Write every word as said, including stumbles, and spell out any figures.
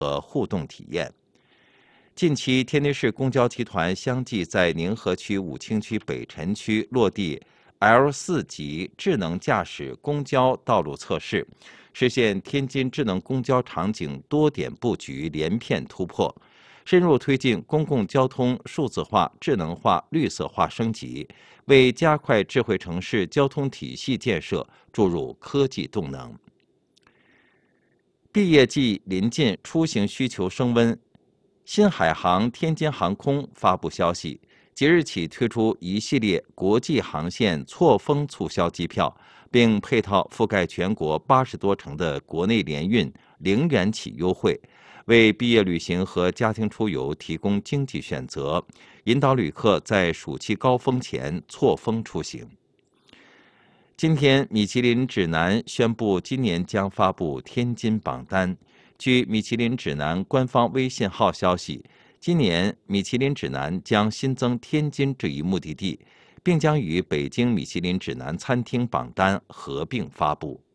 和互动体验。近期，天津市公交集团相继在宁河区武清区北辰区落地 L 四 级智能驾驶公交道路测试，实现天津智能公交场景多点布局连片突破，深入推进公共交通数字化、智能化、绿色化升级，为加快智慧城市交通体系建设注入科技动能。毕业季临近，出行需求升温。新海航天津航空发布消息，即日起推出一系列国际航线错峰促销机票，并配套覆盖全国八十多城的国内联运零元起优惠，为毕业旅行和家庭出游提供经济选择，引导旅客在暑期高峰前错峰出行。今天，米其林指南宣布，今年将发布天津榜单。据米其林指南官方微信号消息，今年米其林指南将新增天津这一目的地，并将与北京米其林指南餐厅榜单合并发布。